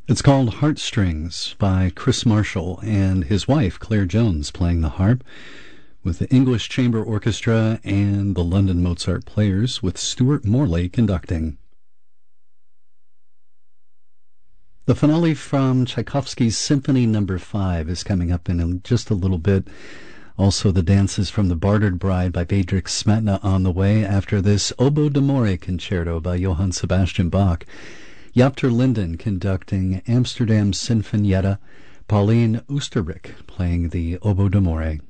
It's called Heartstrings by Chris Marshall and his wife Claire Jones playing the harp, with the English Chamber Orchestra and the London Mozart Players, with Stuart Morley conducting. The finale from Tchaikovsky's Symphony No. 5 is coming up in just a little bit. Also, the dances from The Bartered Bride by Bedřich Smetana on the way after this Oboe d'Amore concerto by Johann Sebastian Bach. Jaap ter Linden conducting Amsterdam Sinfonietta, Pauline Oosterrijk playing the Oboe d'Amore.